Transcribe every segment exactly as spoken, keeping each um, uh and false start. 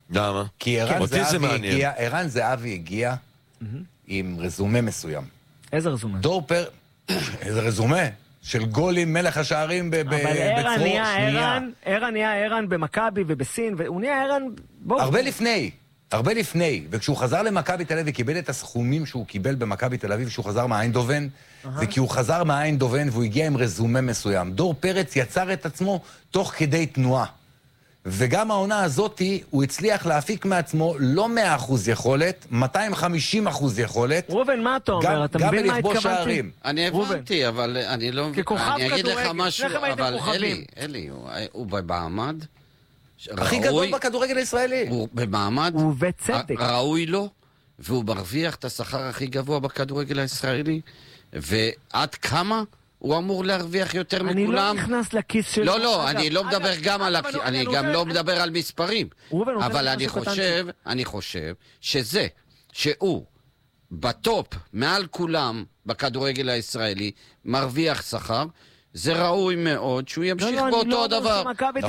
למה? כי ערן זהבי הגיע, ערן זהבי הגיע עם רזומה מסוים. איזה רזומה? דור פר... איזה רזומה? של גולים מלך השערים בצרור שנייה. אבל ערן נהיה ערן, ערן נהיה ערן במכבי ובסין, והוא נהיה ערן... הרבה לפני, הרבה לפני. וכשהוא חזר למכבי תל אביב וקיבל את הסכומים שהוא קיבל במכבי תל אביב, כשהוא חזר מאיינדובן, זה כי הוא חזר מאיינדובן והוא הגיע עם רזומה מסוים. דור פרץ יצר את עצמו תוך כדי תנועה. וגם העונה הזאת, הוא הצליח להפיק מעצמו לא מאה אחוז יכולת, מאתיים וחמישים אחוז יכולת. רובן, מה אתה אומר? אתה מבין מה התכוונתי? אני הבנתי, אבל אני לא... ככוכב אני אגיד לך משהו, אבל אלי, אלי, הוא במעמד... הכי גדול בכדורגל הישראלי. הוא במעמד... הוא בצדק. ראוי לו, והוא מרוויח את השכר הכי גבוה בכדורגל הישראלי, ועד כמה... הוא אמור להרוויח יותר מכולם. אני לא נכנס לכיס שלו. לא, לא, אני לא מדבר גם על הכיס, אני גם לא מדבר על מספרים. אבל אני חושב, אני חושב שזה, שהוא בטופ, מעל כולם, בכדורגל הישראלי, מרוויח שכר, זה ראוי מאוד שהוא ימשיך באותו הדבר.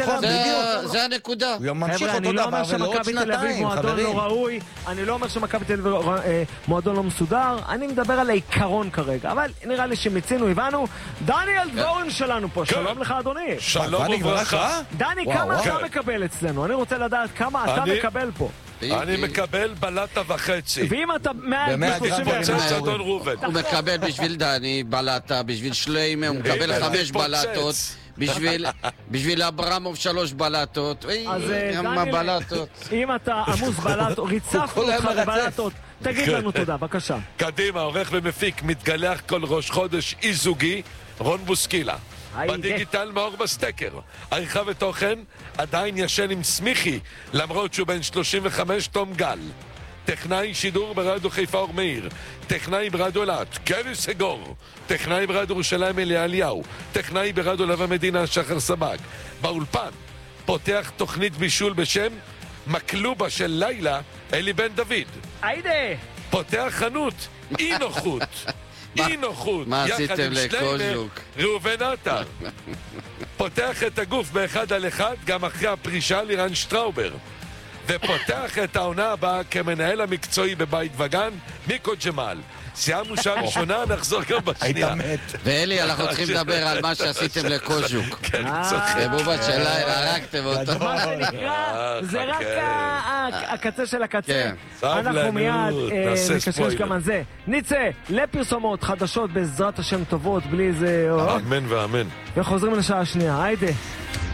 זה הנקודה. הוא ממשיך אותו דבר ולעוד שנתיים, חברים. אני לא אומר שמכבי תל אביב מועדון לא מסודר, אני מדבר על העיקרון כרגע, אבל נראה לי שמיצינו, הבנו. דניאל דבורן שלנו פה, שלום לך אדוני. שלום וברכה. דני, כמה אתה מקבל אצלנו? אני רוצה לדעת כמה אתה מקבל פה. אני מקבל בלטה וחצי. ואם אתה מאה שלושים ואחת הוא מקבל בשביל דני בלטה, בשביל שליימה הוא מקבל חמש בלטות, בשביל אברמוב שלוש בלטות. אז דניאל, אם אתה עמוס בלטות, ריצפת אותך בבלטות, תגיד לנו תודה, בבקשה. קדימה, עורך ומפיק, מתגלח כל ראש חודש אי זוגי, רון בוסקילה. בדיגיטל מאור בסטקר. עריכה ותוכן עדיין ישן עם סמיכי, למרות שהוא בן שלושים וחמש, תום גל. טכנאי שידור ברדיו חיפה אור מאיר, טכנאי ברדיו אלעד קני סגור, טכנאי ברדיו ירושלים אליה אליהו, טכנאי ברדיו לב המדינה שחר סבג. באולפן פותח תוכנית בישול בשם מקלובה של לילה, אלי בן דוד. היידה פותח חנות אי נוחות אי נוחות, מה עשיתם לקוז'וק? ראובן עטר. פותח את הגוף באחד על אחד גם אחרי הפרישה לירן שטראובר, ופותח את העונה הבאה כמנהל המקצועי בבית וגן מיקו ג'מאל. סיימנו שעה ראשונה, נחזור גם בשנייה. ואלי, אנחנו צריכים לדבר על מה שעשיתם לקוז'וק. כן, צוחק. בבובת שלה, הרגתם אותו. מה זה נקרא? זה רק הקצה של הקצה. אנחנו סבלנות, מיד נעשה נקשקש ספוילר. גם על זה. נצא לפרסומות חדשות בעזרת השם טובות, בלי איזה... אמן ואמן. וחוזרים לשעה השנייה, היידה.